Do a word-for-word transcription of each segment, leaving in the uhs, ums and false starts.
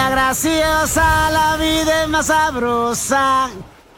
vida graciosa, la vida es más sabrosa.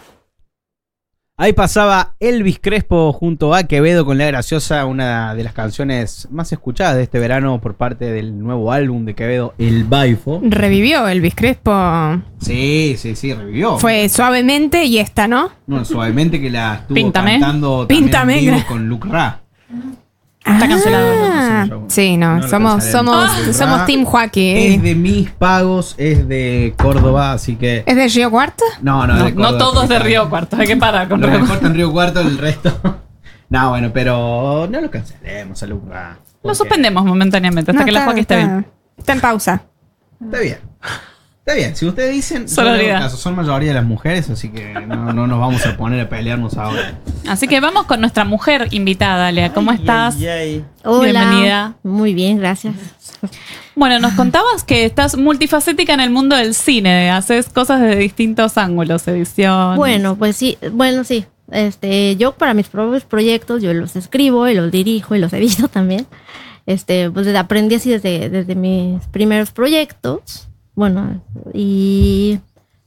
Ahí pasaba Elvis Crespo junto a Quevedo con La Graciosa, una de las canciones más escuchadas de este verano por parte del nuevo álbum de Quevedo, El Baifo. Revivió Elvis Crespo. Sí, sí, sí, revivió. Fue Suavemente y esta, ¿no? No, Suavemente, que la estuvo Píntame. cantando Píntame. también en vivo con Luke Ra. Está cancelado. Ah, sí, no, No lo somos, cancelaremos. somos, Ah. somos Team Joaquín. Es de mis pagos, es de Córdoba, así que... ¿Es de Río Cuarto? No, no, No, de Córdoba, no todos de porque- Río Cuarto, hay que parar con Lo Río mejor Cuarto. está en Río Cuarto, el resto... No, bueno, pero no lo cancelemos a Luke Ra. Lo porque suspendemos momentáneamente hasta No, que la Joaquín esté bien. Está en pausa. Está bien. Está bien, si ustedes dicen, yo Sororidad. le hago caso, son mayoría de las mujeres, así que no, no nos vamos a poner a pelearnos ahora. Así que vamos con nuestra mujer invitada, Lea. ¿Cómo estás? Hola. Bienvenida. Muy bien, gracias. Bueno, nos contabas que estás multifacética en el mundo del cine. Haces cosas de distintos ángulos, edición. Bueno, pues sí, bueno, sí. Este, yo para mis propios proyectos, yo los escribo y los dirijo y los edito también. Este, pues aprendí así desde, desde mis primeros proyectos. Bueno, y,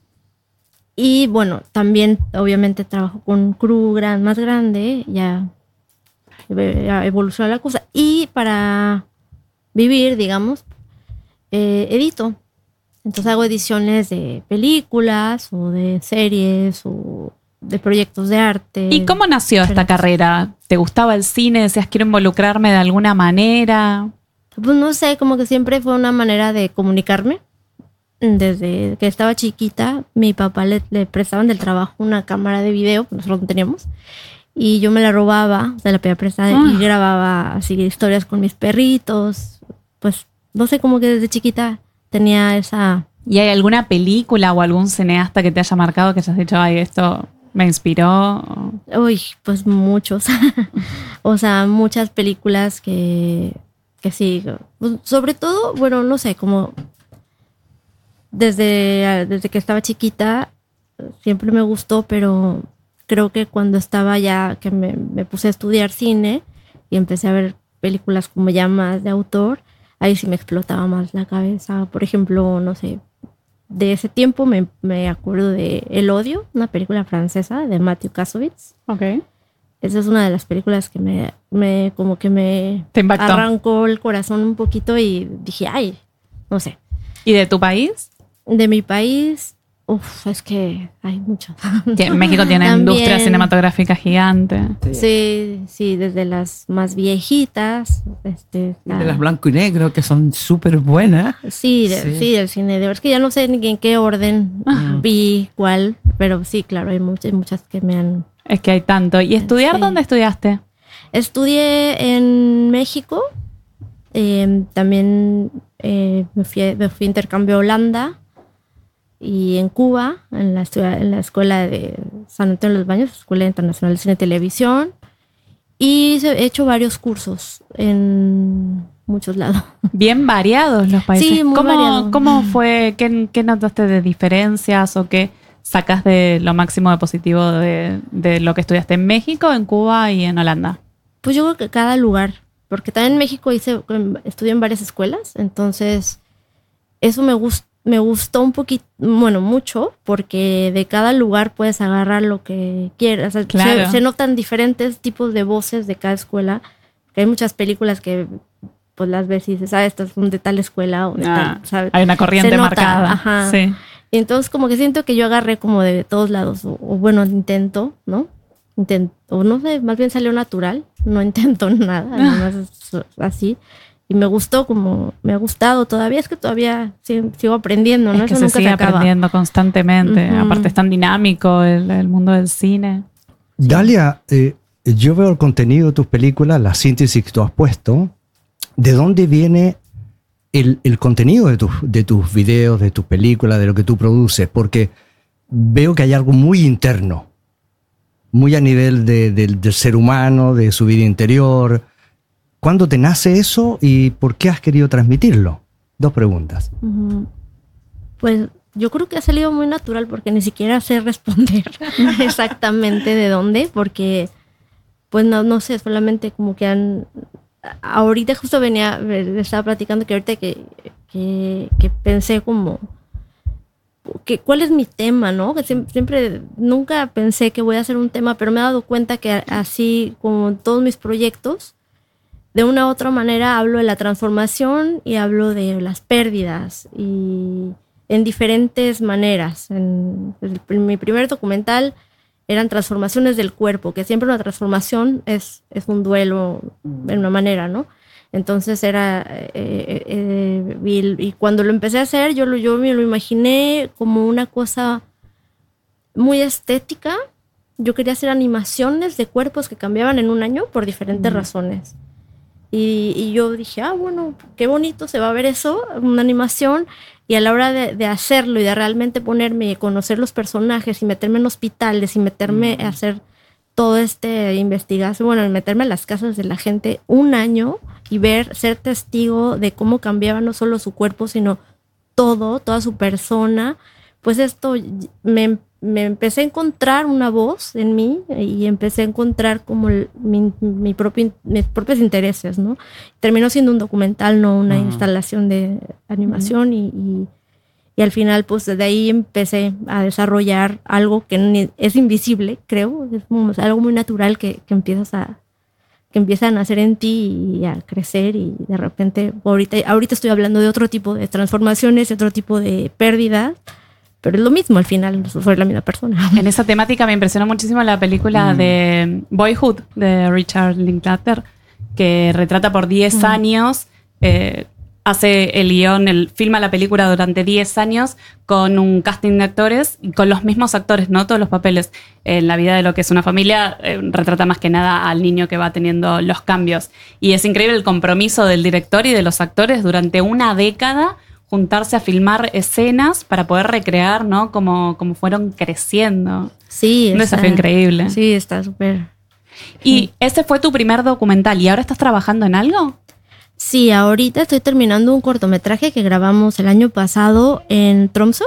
y bueno, también obviamente trabajo con crew gran, más grande, ya, ya evoluciona la cosa. Y para vivir, digamos, eh, edito. Entonces hago ediciones de películas o de series o de proyectos de arte. ¿Y cómo nació esta carrera? ¿Te gustaba el cine? ¿Decías quiero involucrarme de alguna manera? Pues no sé, como que siempre fue una manera de comunicarme. Desde que estaba chiquita, mi papá le, le prestaban del trabajo una cámara de video, que nosotros no teníamos, y yo me la robaba, se la pedía prestada Ah. y grababa así historias con mis perritos. Pues no sé, como que desde chiquita tenía esa... ¿Y hay alguna película o algún cineasta que te haya marcado que hayas dicho, ay, esto me inspiró? Uy, pues muchos. O sea, muchas películas que, que sí. Pues, sobre todo, bueno, no sé, como desde, desde que estaba chiquita siempre me gustó, pero creo que cuando estaba ya, que me, me puse a estudiar cine y empecé a ver películas como ya más de autor, ahí sí me explotaba más la cabeza. Por ejemplo, no sé, de ese tiempo me, me acuerdo de El Odio, una película francesa de Matthew Kassovitz. Ok. Esa es una de las películas que me, me como que me Te impactó. arrancó el corazón un poquito y dije, ay, no sé. ¿Y de tu país? De mi país, uff, es que hay mucho. Tien- México tiene También. industria cinematográfica gigante. Sí, sí, desde las más viejitas. Este, Y de las blanco y negro, que son súper buenas. Sí, de- Sí. sí, del cine de oro. Es que ya no sé ni en qué orden vi cuál, pero sí, claro, hay muchas, muchas que me han... Es que hay tanto. ¿Y estudiar? Sí. ¿Dónde estudiaste? Estudié en México, eh, también eh, me, fui, me fui a intercambio a Holanda y en Cuba, en la, estu- en la escuela de San Antonio de los Baños, Escuela Internacional de Cine y Televisión, y he hecho varios cursos en muchos lados. Bien variados los países. Sí, muy ¿Cómo, variado. ¿Cómo fue? ¿Qué, qué notaste de diferencias o qué sacas de lo máximo de positivo de, de lo que estudiaste en México, en Cuba y en Holanda? Pues yo creo que cada lugar, porque también en México hice, estudié en varias escuelas, entonces eso me gustó. Me gustó un poquito, bueno, mucho, porque de cada lugar puedes agarrar lo que quieras. O sea, Claro. se, se notan diferentes tipos de voces de cada escuela. Que hay muchas películas que pues las ves y dices, ah, estas son de tal escuela o de Ah, tal, ¿sabes? hay una corriente Se nota, marcada. ajá. Sí. Y entonces como que siento que yo agarré como de todos lados, o, o bueno, intento, ¿no? Intento, o no sé, más bien salió natural, no intento nada, nada más es así. Y me gustó, como me ha gustado todavía, es que todavía sigo, sigo aprendiendo, ¿no? Es que Eso se nunca sigue se acaba. aprendiendo constantemente. Ujú. Aparte es tan dinámico el, el mundo del cine. Dalia, eh, yo veo el contenido de tus películas, la síntesis que tú has puesto. ¿De dónde viene el, el contenido de tus, de tus videos, de tus películas, de lo que tú produces? Porque veo que hay algo muy interno, muy a nivel de- del- del ser humano, de su vida interior. ¿Cuándo te nace eso y por qué has querido transmitirlo? Dos preguntas. Ujú. Pues yo creo que ha salido muy natural porque ni siquiera sé responder exactamente de dónde, porque pues no, no sé, solamente como que han... Ahorita justo venía, estaba platicando que ahorita que, que, que pensé como que, ¿cuál es mi tema, no? Que siempre, siempre, nunca pensé que voy a hacer un tema, pero me he dado cuenta que así como en todos mis proyectos, de una u otra manera hablo de la transformación y hablo de las pérdidas y en diferentes maneras. En, en mi primer documental eran transformaciones del cuerpo, que siempre una transformación es, es un duelo de una manera, ¿no? Entonces era, eh, eh, y, y cuando lo empecé a hacer, yo, lo, yo me lo imaginé como una cosa muy estética. Yo quería hacer animaciones de cuerpos que cambiaban en un año por diferentes mm. razones. Y, y yo dije, ah, bueno, qué bonito se va a ver eso, una animación. Y a la hora de, de hacerlo y de realmente ponerme y conocer los personajes y meterme en hospitales y meterme mm. a hacer todo este investigación, bueno, meterme en las casas de la gente un año y ver, ser testigo de cómo cambiaba no solo su cuerpo, sino todo, toda su persona, pues esto me, me empecé a encontrar una voz en mí y empecé a encontrar como el, mi, mi propio, mis propios intereses, ¿no? Terminó siendo un documental, no una uh-huh. instalación de animación uh-huh. y, y Y al final, pues, desde ahí empecé a desarrollar algo que es invisible, creo. Es como algo muy natural que, que empiezas a... que empieza a nacer en ti y a crecer y de repente... Ahorita, ahorita estoy hablando de otro tipo de transformaciones, de otro tipo de pérdidas, pero es lo mismo, al final soy la misma persona. En esa temática me impresionó muchísimo la película mm. de Boyhood, de Richard Linklater, que retrata por diez mm. años... Eh, hace el guión, el, filma la película durante diez años con un casting de actores y con los mismos actores, ¿no? Todos los papeles en la vida de lo que es una familia, eh, retrata más que nada al niño que va teniendo los cambios. Y es increíble el compromiso del director y de los actores durante una década juntarse a filmar escenas para poder recrear, ¿no? Cómo, cómo fueron creciendo. Sí. Un está, desafío increíble. Sí, está súper. Y sí. ese fue tu primer documental. ¿Y ahora estás trabajando en algo? Sí, ahorita estoy terminando un cortometraje que grabamos el año pasado en Tromsø.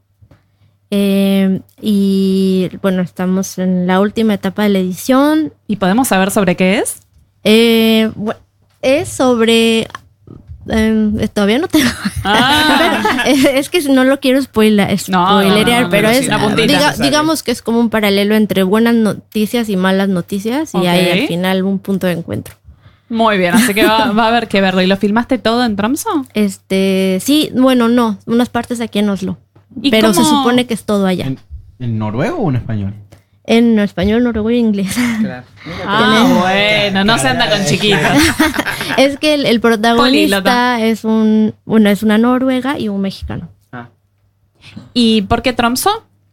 Eh, y bueno, estamos en la última etapa de la edición. ¿Y podemos saber sobre qué es? Eh, bueno, es sobre... Eh, todavía no tengo... Ah. es, es que no lo quiero spoiler, spoilerear, no, no, no, pero no, es... sí, Diga, digamos que es como un paralelo entre buenas noticias y malas noticias. Y okay. hay al final un punto de encuentro. Muy bien, así que va, va a haber que verlo. ¿Y lo filmaste todo en Tromsø? Este, sí, bueno, no, unas partes aquí en Oslo. Pero cómo? Se supone que es todo allá. ¿En, en noruego o en español? En español, noruego y inglés. Claro. Ah, bueno, no se anda con chiquitos. Es que el, el protagonista Políglota. es un, bueno, es una noruega y un mexicano. Ah. ¿Y por qué Tromsø?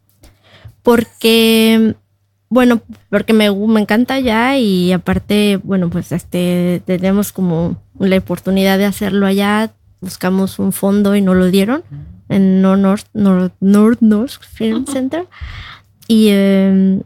Porque... Bueno, porque me, me encanta allá y aparte, bueno, pues este tenemos como la oportunidad de hacerlo allá. Buscamos un fondo y no lo dieron en North North North North Film Center. Y, eh,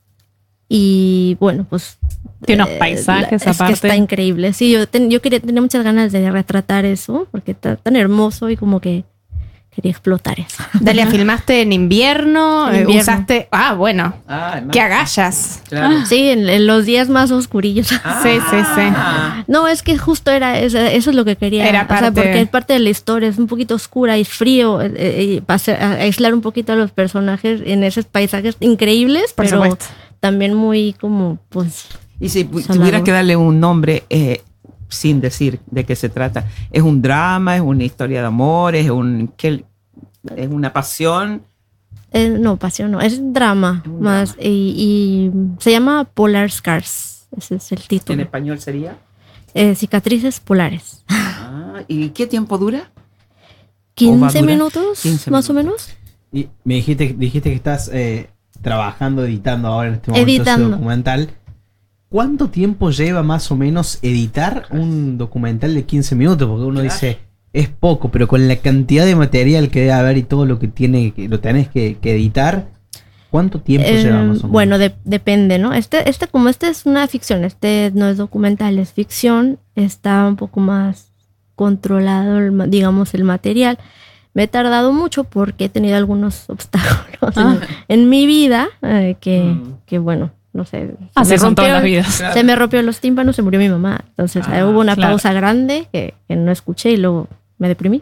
y bueno, pues... Tiene unos paisajes eh, aparte. Es que está increíble. Sí, yo, ten, yo quería, tenía muchas ganas de retratar eso porque está tan hermoso y como que quería explotar eso. Dalia, ¿filmaste en invierno? En invierno. ¿Usaste? Ah, bueno. Ah, ¡Qué agallas! Claro. Sí, en, en los días más oscurillos. Ah. Sí, sí, sí. No, es que justo era eso, eso es lo que quería. Era parte... O sea, porque es parte de la historia, es un poquito oscura y frío, eh, eh, para hacer- a- aislar un poquito a los personajes en esos paisajes increíbles, Por pero supuesto. también muy como, pues... Y si pu- Sonado. tuvieras que darle un nombre eh, sin decir de qué se trata, ¿es un drama, es una historia de amor, es un qué, es una pasión? eh, no, pasión no, es drama Es un más. drama. Y, y se llama Polar Scars, ese es el ¿En título. español sería? Eh, cicatrices polares. Ah, ¿y qué tiempo dura? quince durar minutos, quince más o minutos. menos. Y me dijiste, dijiste que estás eh, trabajando, editando ahora en este momento Editando. ese documental. ¿Cuánto tiempo lleva más o menos editar un documental de quince minutos? Porque uno Claro. dice, es poco, pero con la cantidad de material que debe haber y todo lo que tiene, que lo tenés que, que editar, ¿cuánto tiempo Eh, lleva más o menos? Bueno, de- depende, ¿no? Este, este, como este es una ficción, este no es documental, es ficción, está un poco más controlado, el ma- digamos, el material. Me he tardado mucho porque he tenido algunos obstáculos Ah. en, en mi vida, eh, que, Mm. que bueno, no sé. se Así me son todas rompió- las vidas. Se me rompió los tímpanos, se murió mi mamá. Entonces Ah, eh, hubo una claro. pausa grande que, que no escuché y luego me deprimí.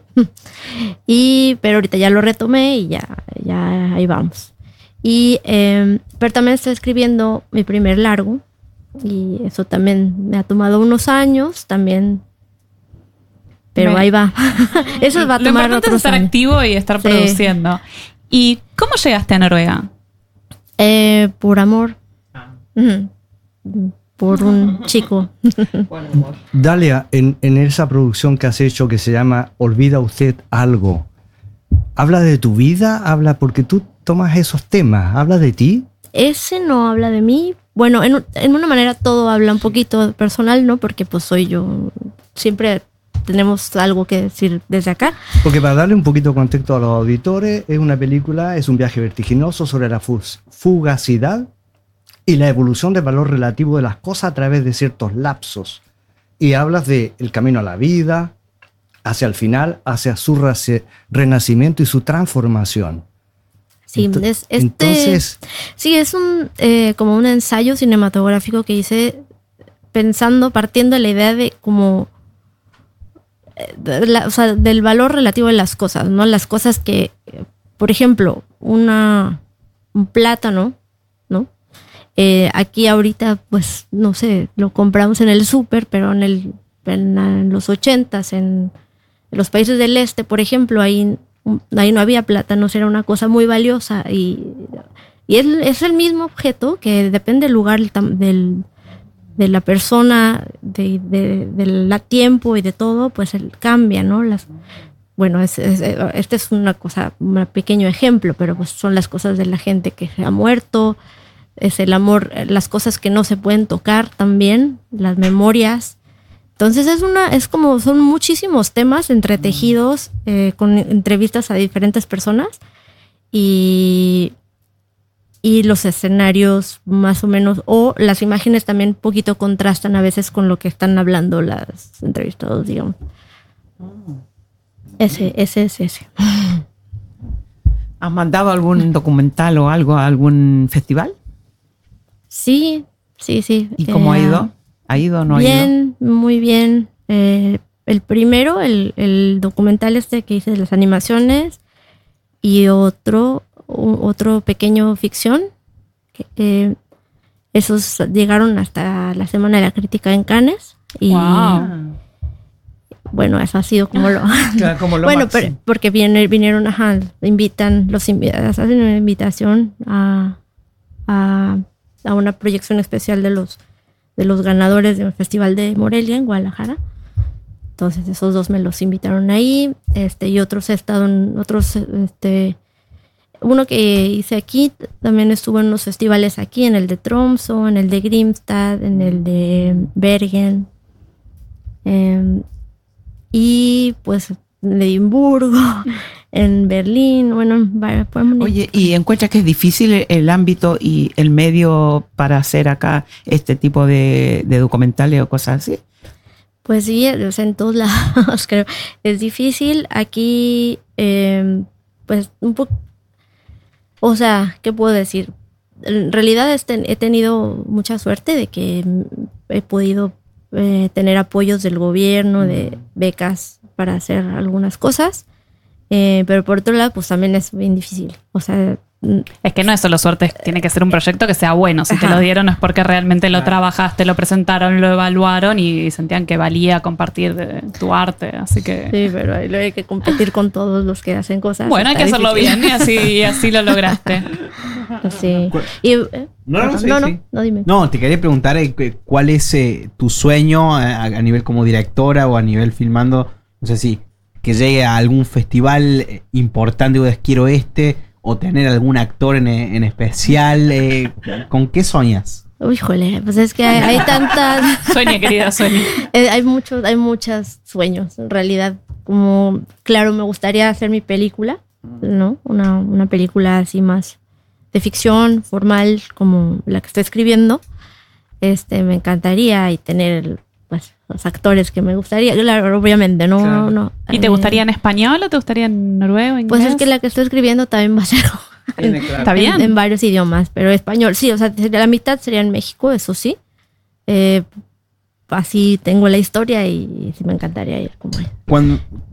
Y, pero ahorita ya lo retomé y ya, ya ahí vamos. Y, eh, pero también estoy escribiendo mi primer largo y eso también me ha tomado unos años también, pero Me- ahí va. Eso va a Lo tomar importante es otros estar años. activo y estar Sí. produciendo. ¿Y cómo llegaste a Noruega? Eh, por amor. Ujú. Por un chico. Dalia, en, en esa producción que has hecho que se llama Olvida usted algo, ¿habla de tu vida? ¿Habla porque tú tomas esos temas? ¿Habla de ti? Ese no habla de mí. Bueno, en, en una manera todo habla un poquito personal, ¿no? Porque pues soy yo. Siempre tenemos algo que decir desde acá. Porque para darle un poquito de contexto a los auditores, es una película, es un viaje vertiginoso sobre la fus- fugacidad y la evolución del valor relativo de las cosas a través de ciertos lapsos. Y hablas de el camino a la vida, hacia el final, hacia su race- renacimiento y su transformación. Sí, Ento- es, este, Entonces, sí, es un eh, como un ensayo cinematográfico que hice pensando, partiendo de la idea de como eh, de la- o sea, del valor relativo de las cosas, ¿no? Las cosas que, eh, por ejemplo, una un plátano, ¿no? Eh, aquí ahorita, pues, no sé, lo compramos en el súper, pero en el en, en los ochentas, en, en los países del este, por ejemplo, ahí ahí no había plátanos, era una cosa muy valiosa y, y es, es el mismo objeto que depende del lugar, el tam- del, de la persona, de, de, del tiempo y de todo, pues él cambia, ¿no? Las, bueno, es, es, este es una cosa, un pequeño ejemplo, pero pues son las cosas de la gente que se ha muerto, es el amor, las cosas que no se pueden tocar también, las memorias. Entonces es una, es como, son muchísimos temas entretejidos eh, con entrevistas a diferentes personas y, y los escenarios más o menos, o las imágenes también un poquito contrastan a veces con lo que están hablando las entrevistados, digamos. Ese, ese es ese. ¿Has mandado algún documental o algo a algún festival? Sí, sí, sí. ¿Y cómo ha Eh, ido? ¿Ha ido o no ha ido? Bien, muy bien. Eh, el primero, el, el documental este que hice de las animaciones y otro, u- otro pequeño ficción. Que, eh, esos llegaron hasta la Semana de la Crítica en Cannes. Y Wow. bueno, eso ha sido como lo... Claro, como lo bueno, máximo. pero, porque viene, vinieron, ajá, invitan, los invi- hacen una invitación a, a, a una proyección especial de los de los ganadores del Festival de Morelia en Guadalajara. Entonces esos dos me los invitaron ahí, este, y otros he estado en otros, este, uno que hice aquí, también estuvo en unos festivales aquí, en el de Tromsø, en el de Grimstad, en el de Bergen, eh, y pues en Edimburgo, en Berlín, bueno, en varios- fue muy- Oye, ¿y encuentras que es difícil el, el ámbito y el medio para hacer acá este tipo de, de documentales o cosas así? Pues sí, o sea, en todos lados creo. Es difícil. Aquí, eh, pues un poco, o sea, ¿qué puedo decir? En realidad este- he tenido mucha suerte de que mm, he podido eh, tener apoyos del gobierno, de becas para hacer algunas cosas. Eh, pero por otro lado, pues también es bien difícil. O sea, mm, Es que no es solo suerte, es- tiene que ser un proyecto que sea bueno. Si te Ajá. lo dieron es porque realmente lo Claro. trabajaste, lo presentaron, lo evaluaron y sentían que valía compartir de tu arte. Así que sí, pero ahí luego hay que competir con todos los que hacen cosas. bueno, hay que Está hacerlo difícil. bien y así, y así lo lograste. Sí. Y, eh, No, no, sí, no, sí. no, dime. No, te quería preguntar eh, que- cuál es eh, tu sueño a, a nivel como directora o a nivel filmando. No sé si que llegue a algún festival eh, importante o quiero este, o tener algún actor en, en especial. eh, ¿Con qué soñas? Uy, híjole, pues es que hay, hay tantas, Sueña, querida, sueña. eh, hay muchos, hay muchos sueños en realidad. Como, claro, me gustaría hacer mi película, ¿no? Una, una película así más de ficción, formal, como la que estoy escribiendo. Este, me encantaría y tener, pues, los actores que me gustaría. Claro, obviamente, no, Claro. no. ¿Y te eh, gustaría en español o te gustaría en noruego, inglés? Pues es que la que estoy escribiendo también va a ser Está bien. En, en varios idiomas, pero español, sí, o sea, la mitad sería en México, eso sí. Eh, así tengo la historia y sí me encantaría ir como ahí. Cuando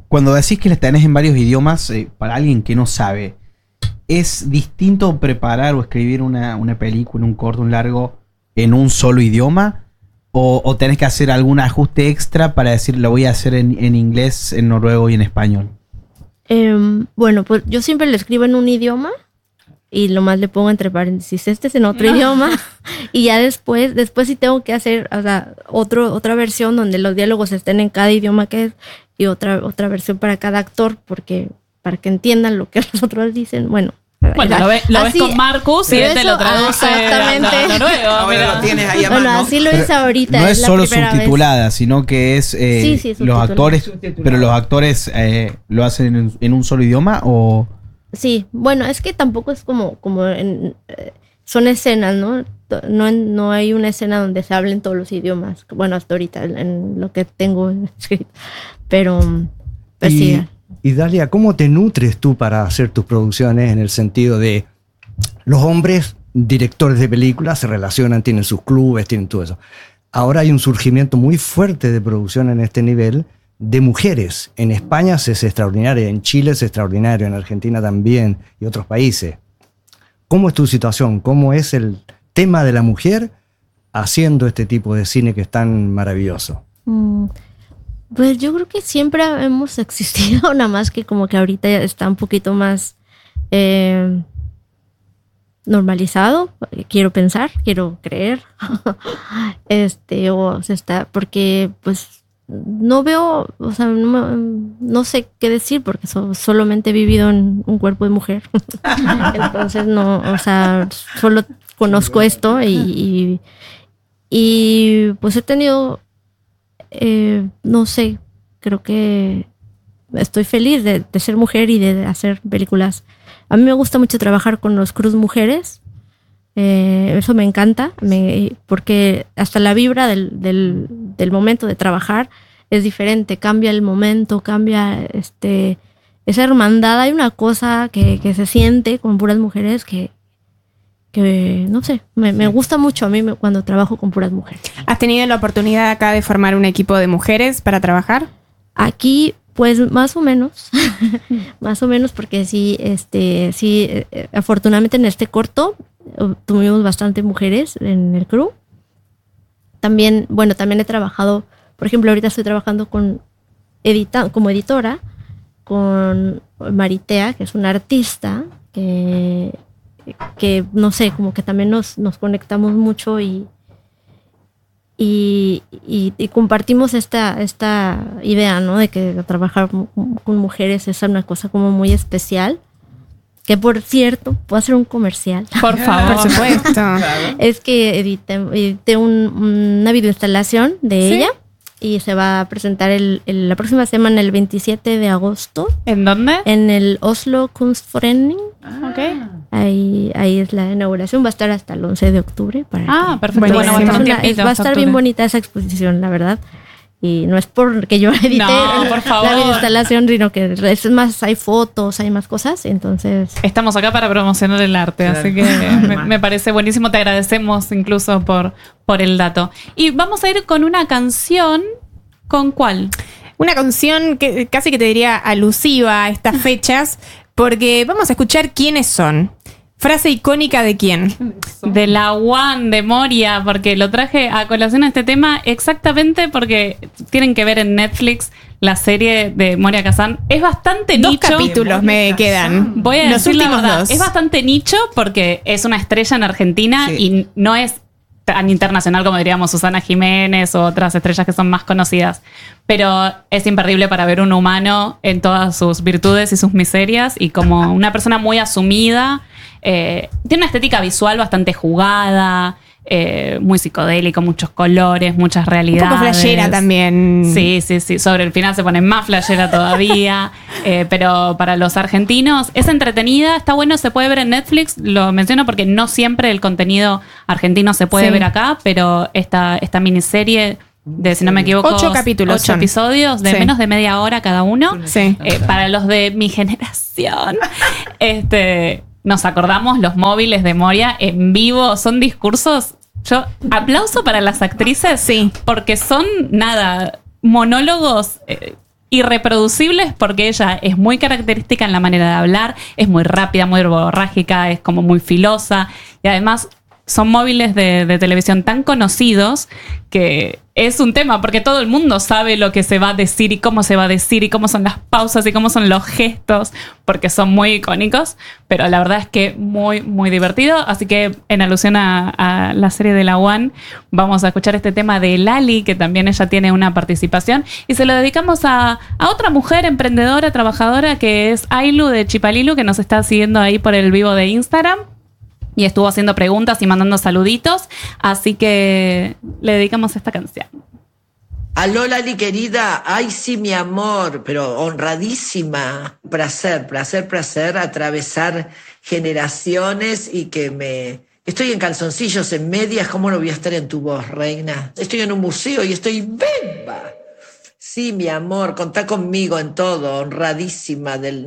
cuando decís que las tenés en varios idiomas, eh, para alguien que no sabe, ¿es distinto preparar o escribir una, una película, un corto, un largo en un solo idioma? ¿O, o tenés que hacer algún ajuste extra para decir, lo voy a hacer en, en inglés, en noruego y en español? Eh, bueno, pues yo siempre lo escribo en un idioma y lo más le pongo entre paréntesis, este es en otro no. idioma. Y ya después, después sí tengo que hacer, o sea, otro, otra versión donde los diálogos estén en cada idioma que es y otra, otra versión para cada actor, porque para que entiendan lo que los otros dicen. Bueno, Bueno, lo, ve, lo así, ves con Marcus y él te lo traduce exactamente. a noruego. Ahora lo tienes ahí a bueno, mano. así lo hice ahorita. No es, es la solo primera subtitulada, vez. sino que es eh, Sí, sí, los subtitulada. actores, Subtitulada. pero los actores eh, lo hacen en, en un solo idioma o Sí, bueno, es que tampoco es como, como en, eh, son escenas, ¿no? No, no hay una escena donde se hablen todos los idiomas. Bueno, hasta ahorita en, en lo que tengo escrito. Pero, pues y, sí. y Dalia, ¿cómo te nutres tú para hacer tus producciones en el sentido de los hombres directores de películas se relacionan, tienen sus clubes, tienen todo eso? Ahora hay un surgimiento muy fuerte de producción en este nivel de mujeres. En España es extraordinario, en Chile es extraordinario, en Argentina también y otros países. ¿Cómo es tu situación? ¿Cómo es el tema de la mujer haciendo este tipo de cine que es tan maravilloso? Mm, pues yo creo que siempre hemos existido, nada más que como que ahorita ya está un poquito más eh, normalizado, quiero pensar, quiero creer. este, o se está, porque pues no veo, o sea, no, no sé qué decir porque so, solamente he vivido en un cuerpo de mujer. Entonces no, o sea, solo conozco esto y, y, y pues he tenido, eh, no sé, creo que estoy feliz de, de ser mujer y de hacer películas. A mí me gusta mucho trabajar con los crews mujeres. Eh, eso me encanta, me, porque hasta la vibra del, del, del momento de trabajar es diferente, cambia el momento, cambia este, esa hermandad. Hay una cosa que, que se siente con puras mujeres que, que no sé, me, me gusta mucho a mí me, cuando trabajo con puras mujeres. ¿Has tenido la oportunidad acá de formar un equipo de mujeres para trabajar? Aquí, pues más o menos, más o menos, porque sí, este, sí, eh, afortunadamente en este corto tuvimos bastante mujeres en el crew. También, bueno, también he trabajado, por ejemplo, ahorita estoy trabajando con edita, como editora con Maritea, que es una artista que, que no sé, como que también nos, nos conectamos mucho y, y, y, y compartimos esta, esta idea, ¿no? De que trabajar con mujeres es una cosa como muy especial. Que por cierto, puedo hacer un comercial. Por favor. Por supuesto. Es que edité, edité un, una videoinstalación de ¿Sí? ella y se va a presentar el, el, la próxima semana, el veintisiete de agosto, ¿En dónde? en el Oslo Kunstforening. Ah, ok. Ahí, ahí es la inauguración, va a estar hasta el once de octubre. Para Ah, que- perfecto. Bueno, Bueno, va a es estar un una- tiempito es- va a hasta estar bien octubre. bonita esa exposición, la verdad. Y no es porque yo edité No, por favor. la videoinstalación, sino que es más, hay fotos, hay más cosas, entonces... Estamos acá para promocionar el arte, Claro. así que me, me parece buenísimo. Te agradecemos incluso por, por el dato. Y vamos a ir con una canción. ¿Con cuál? Una canción que casi que te diría alusiva a estas fechas, porque vamos a escuchar quiénes son. Frase icónica de quién. De la One de Moria, porque lo traje a colación a este tema exactamente porque tienen que ver en Netflix la serie de Moria Kazan. Es bastante Dos nicho. capítulos me quedan. Voy a Los decir la últimos verdad, dos. es bastante nicho porque es una estrella en Argentina Sí. y no es tan internacional como diríamos Susana Jiménez o otras estrellas que son más conocidas. Pero es imperdible para ver un humano en todas sus virtudes y sus miserias y como una persona muy asumida. Eh, tiene una estética visual bastante jugada, eh, muy psicodélico, muchos colores, muchas Un realidades. poco flashera también. Sí, sí, sí. Sobre el final se pone más flashera todavía. eh, pero para los argentinos es entretenida, está bueno, se puede ver en Netflix. Lo menciono porque no siempre el contenido argentino se puede Sí. ver acá, pero esta, esta miniserie de, si no me equivoco, Ocho capítulos ocho son. episodios de Sí. menos de media hora cada uno. Sí. Eh, para los de mi generación, este, nos acordamos los móviles de Moria en vivo, son discursos. Yo aplauso para las actrices, Sí. porque son nada monólogos eh, irreproducibles porque ella es muy característica en la manera de hablar, es muy rápida, muy verborrágica, es como muy filosa y además son móviles de, de televisión tan conocidos que es un tema porque todo el mundo sabe lo que se va a decir y cómo se va a decir y cómo son las pausas y cómo son los gestos porque son muy icónicos, pero la verdad es que muy, muy divertido. Así que en alusión a, a la serie de la One vamos a escuchar este tema de Lali, que también ella tiene una participación y se lo dedicamos a, a otra mujer emprendedora, trabajadora que es Ailu de Chipalilu, que nos está siguiendo ahí por el vivo de Instagram. Y estuvo haciendo preguntas y mandando saluditos. Así que le dedicamos esta canción. Aló, Lali querida. Ay, sí, mi amor, pero honradísima. Placer, placer, placer atravesar generaciones y que me... Estoy en calzoncillos, en medias. ¿Cómo no voy a estar en tu voz, reina? Estoy en un museo y estoy bemba. Sí, mi amor, contá conmigo en todo. Honradísima del...